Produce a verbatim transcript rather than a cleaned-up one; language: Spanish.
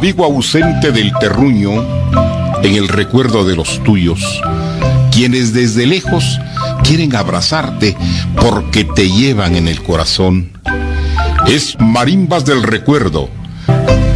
amigo ausente del terruño, en el recuerdo de los tuyos, quienes desde lejos quieren abrazarte porque te llevan en el corazón. Es Marimbas del Recuerdo,